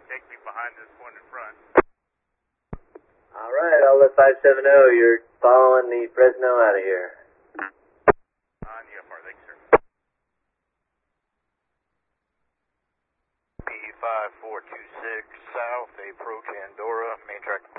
take me behind this one in front. Alright, Outlet 570, you're following the Fresno out of here. On UFR, thanks, sir. P5426 South, approach Andorra, main track.